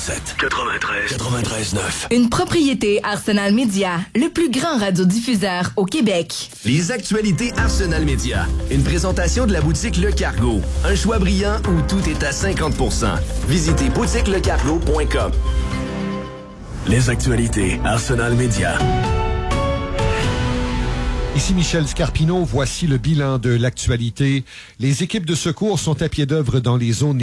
97 93 9. Une propriété Arsenal Média, le plus grand radiodiffuseur au Québec. Les actualités Arsenal Média. Une présentation de la boutique Le Cargo. Un choix brillant où tout est à 50%. Visitez boutiquelecargo.com. Les actualités Arsenal Média. Ici Michel Scarpino, voici le bilan de l'actualité. Les équipes de secours sont à pied d'œuvre dans les zones